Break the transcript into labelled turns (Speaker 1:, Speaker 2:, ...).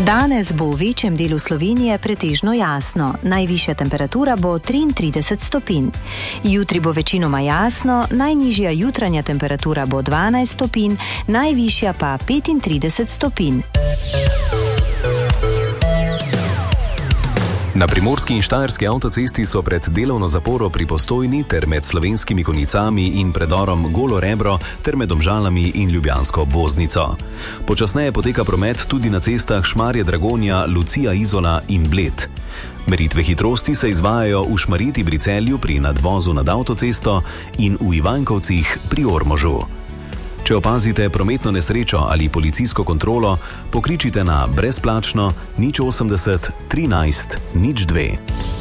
Speaker 1: Danes bo v večjem delu Slovenije pretežno jasno. Najvišja temperatura bo 33 stopinj. Jutri bo večinoma jasno, najnižja jutranja temperatura bo 12 stopinj, najvišja pa 35 stopinj.
Speaker 2: Na primorski in štajerski avtocesti so pred delovno zaporo pri Postojni ter med Slovenskimi Konjicami in predorom Golo Rebro ter med Domžalami in Ljubljansko obvoznico. Počasneje poteka promet tudi na cestah Šmarje-Dragonja, Lucija-Izola in Bled. Meritve hitrosti se izvajajo v Šmarjeti pri Celju pri nadvozu nad avtocesto in v Ivankovcih pri Ormožu. Če opazite prometno nesrečo ali policijsko kontrolo, pokličite na brezplačno 080 13 02.